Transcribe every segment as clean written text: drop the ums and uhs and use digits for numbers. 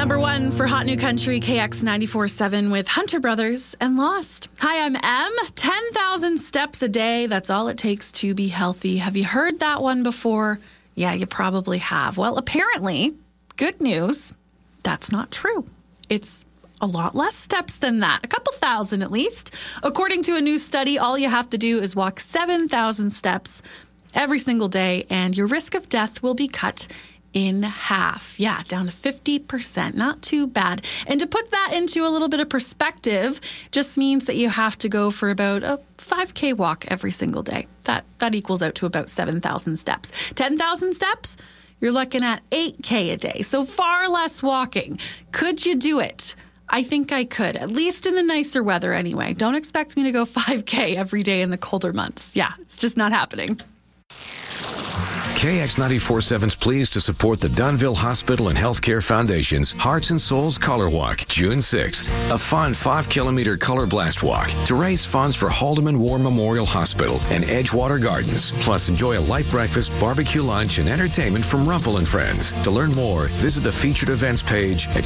Number one for Hot New Country, KX 94.7 with Hunter Brothers and Lost. Hi, I'm M. 10,000 steps a day. That's all it takes to be healthy. Have you heard that one before? Yeah, you probably have. Well, apparently, good news, that's not true. It's a lot less steps than that, a couple thousand at least. According to a new study, all you have to do is walk 7,000 steps every single day, and your risk of death will be cut in half. Yeah, down to 50%. Not too bad. And to put that into a little bit of perspective, just means that you have to go for about a 5K walk every single day. That equals out to about 7,000 steps. 10,000 steps, you're looking at 8K a day. So far less walking. Could you do it? I think I could, at least in the nicer weather anyway. Don't expect me to go 5K every day in the colder months. Yeah, it's just not happening. KX 94.7 is pleased to support the Dunnville Hospital and Healthcare Foundation's Hearts and Souls Color Walk, June 6th. A fun 5-kilometer color blast walk to raise funds for Haldeman War Memorial Hospital and Edgewater Gardens. Plus, enjoy a light breakfast, barbecue lunch, and entertainment from Rumpel and Friends. To learn more, visit the featured events page at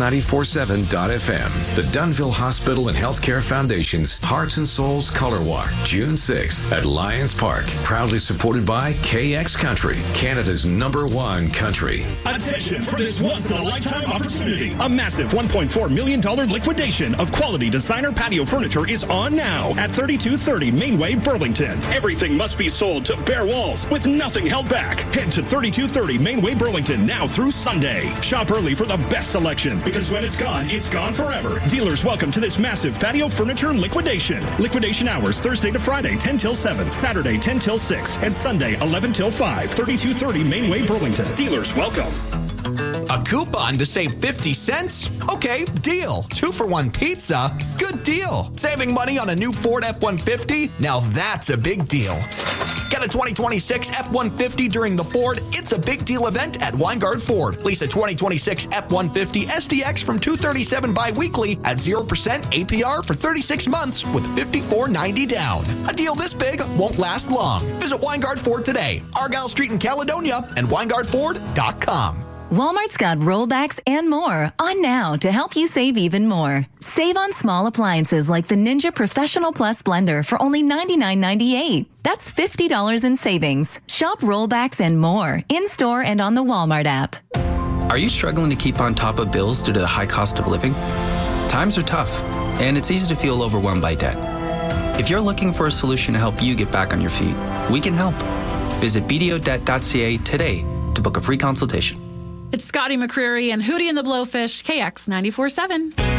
kx947.fm. The Dunnville Hospital and Healthcare Foundation's Hearts and Souls Color Walk, June 6th at Lions Park. Proudly supported by KX Country, Canada's #1 country. Attention for this once-in-a-lifetime opportunity. A massive $1.4 million liquidation of quality designer patio furniture is on now at 3230 Mainway, Burlington. Everything must be sold to bare walls with nothing held back. Head to 3230 Mainway, Burlington now through Sunday. Shop early for the best selection because when it's gone forever. Dealers welcome to this massive patio furniture liquidation. Liquidation hours Thursday to Friday 10 till 7, Saturday 10 till 6, and Sunday 11 till 5. 3230 Mainway, Burlington. Dealers welcome. A coupon to save 50 cents? Okay, deal. 2-for-1 pizza? Good deal. Saving money on a new Ford F-150? Now that's a big deal. Get a 2026 F-150 during the Ford It's a Big Deal event at Weingard Ford. Lease a 2026 F-150 SDX from $237 bi-weekly at 0% APR for 36 months with $54.90 down. A deal this big won't last long. Visit Weingard Ford today, Argyle Street in Caledonia, and WeingardFord.com. Walmart's got rollbacks and more on now to help you save even more. Save on small appliances like the Ninja Professional Plus blender for only $99.98. That's $50 in savings. Shop rollbacks and more in-store and on the Walmart app. Are you struggling to keep on top of bills due to the high cost of living? Times are tough, and it's easy to feel overwhelmed by debt. If you're looking for a solution to help you get back on your feet, we can help. Visit bdodebt.ca today to book a free consultation. It's Scotty McCreery and Hootie and the Blowfish, KX 94.7.